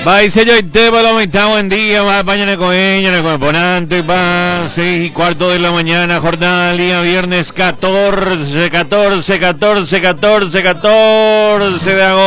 País yo te por la mitad, buen día, va mañana con ella, con Ponante, va 6:15 de la mañana, jornada del día viernes 14 de agosto.